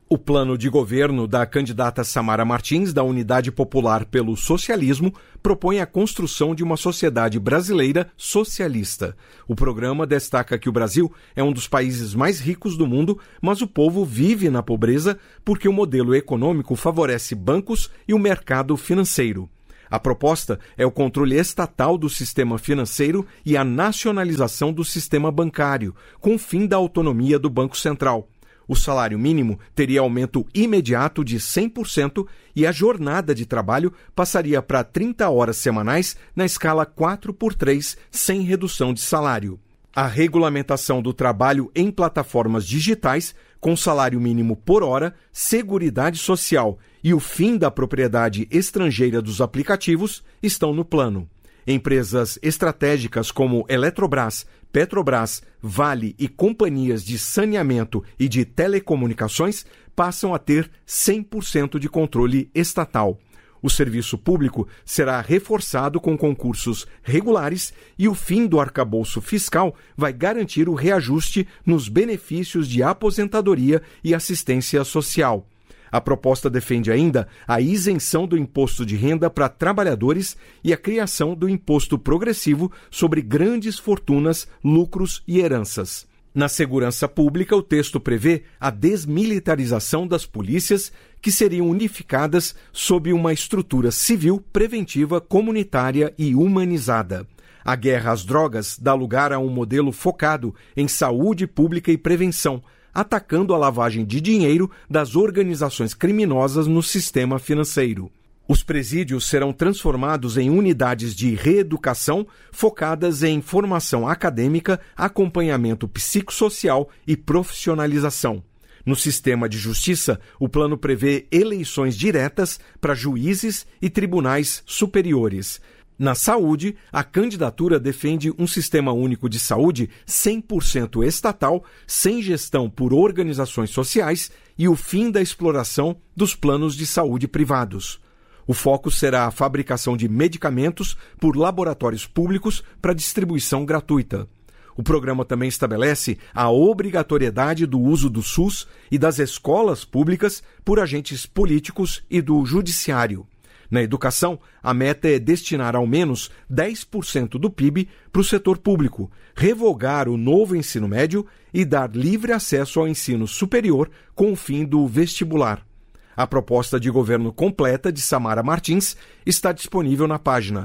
O plano de governo da candidata Samara Martins, da Unidade Popular pelo Socialismo, propõe a construção de uma sociedade brasileira socialista. O programa destaca que o Brasil é um dos países mais ricos do mundo, mas o povo vive na pobreza porque o modelo econômico favorece bancos e o mercado financeiro. A proposta é o controle estatal do sistema financeiro e a nacionalização do sistema bancário, com o fim da autonomia do Banco Central. O salário mínimo teria aumento imediato de 100% e a jornada de trabalho passaria para 30 horas semanais na escala 4x3, sem redução de salário. A regulamentação do trabalho em plataformas digitais, com salário mínimo por hora, seguridade social e o fim da propriedade estrangeira dos aplicativos estão no plano. Empresas estratégicas como Eletrobras, Petrobras, Vale e companhias de saneamento e de telecomunicações passam a ter 100% de controle estatal. O serviço público será reforçado com concursos regulares e o fim do arcabouço fiscal vai garantir o reajuste nos benefícios de aposentadoria e assistência social. A proposta defende ainda a isenção do imposto de renda para trabalhadores e a criação do imposto progressivo sobre grandes fortunas, lucros e heranças. Na segurança pública, o texto prevê a desmilitarização das polícias, que seriam unificadas sob uma estrutura civil, preventiva, comunitária e humanizada. A guerra às drogas dá lugar a um modelo focado em saúde pública e prevenção, atacando a lavagem de dinheiro das organizações criminosas no sistema financeiro. Os presídios serão transformados em unidades de reeducação focadas em formação acadêmica, acompanhamento psicossocial e profissionalização. No sistema de justiça, o plano prevê eleições diretas para juízes e tribunais superiores. Na saúde, a candidatura defende um sistema único de saúde 100% estatal, sem gestão por organizações sociais e o fim da exploração dos planos de saúde privados. O foco será a fabricação de medicamentos por laboratórios públicos para distribuição gratuita. O programa também estabelece a obrigatoriedade do uso do SUS e das escolas públicas por agentes políticos e do judiciário. Na educação, a meta é destinar ao menos 10% do PIB para o setor público, revogar o novo ensino médio e dar livre acesso ao ensino superior com o fim do vestibular. A proposta de governo completa de Samara Martins está disponível na página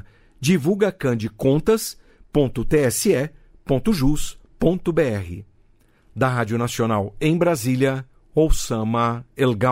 divulgacandecontas.tse.jus.br. Da Rádio Nacional em Brasília, Oussama Elgal.